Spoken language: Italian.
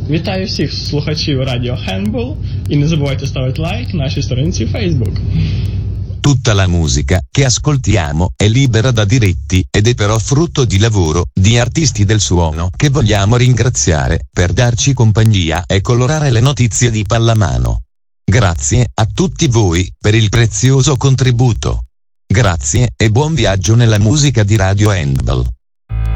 Вітаю всіх слухачів радіо Handball і не забувайте ставити лайк нашій сторінці Facebook. Tutta la musica che ascoltiamo è libera da diritti ed è però frutto di lavoro di artisti del suono che vogliamo ringraziare per darci compagnia e colorare le notizie di pallamano. Grazie a tutti voi per il prezioso contributo. Grazie e buon viaggio nella musica di Radio Handball.